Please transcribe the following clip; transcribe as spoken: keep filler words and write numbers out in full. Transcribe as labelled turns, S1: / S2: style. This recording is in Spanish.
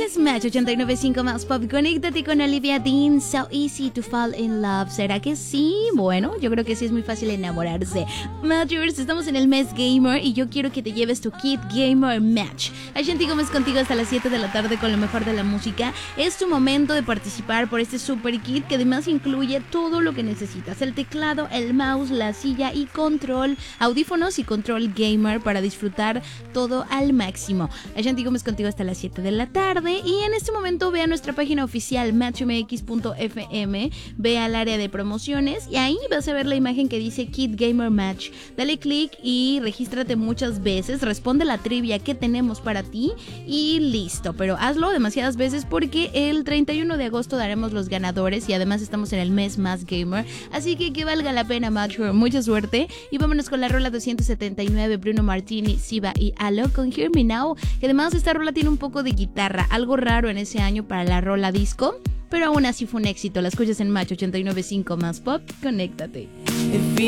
S1: Escuchas Match ochenta y nueve punto cinco más Pop. Conéctate con Olivia Dean. So easy to fall in love. ¿Será que sí? Bueno, yo creo que sí es muy fácil enamorarse. Matchers, estamos en el mes gamer y yo quiero que te lleves tu kit gamer Match. Ashanti Gómez contigo hasta las siete de la tarde con lo mejor de la música. Es tu momento de participar por este super kit que además incluye todo lo que necesitas: el teclado, el mouse, la silla y control, audífonos y control gamer para disfrutar todo al máximo. Ashanti Gómez contigo hasta las siete de la tarde. Y en este momento ve a nuestra página oficial match m x punto f m, ve al área de promociones y ahí vas a ver la imagen que dice Kit Gamer Match. Dale click y regístrate muchas veces, responde la trivia que tenemos para ti y listo. Pero hazlo demasiadas veces porque el treinta y uno de agosto daremos los ganadores y además estamos en el mes más gamer, así que que valga la pena, Matcher. Mucha suerte y vámonos con la rola doscientos setenta y nueve, Bruno Martini, Siva y Alo con Hear Me Now, que además esta rola tiene un poco de guitarra, algo raro en ese año para la rola disco, pero aún así fue un éxito. La escuchas en Match ochenta y nueve punto cinco más Pop. Conéctate.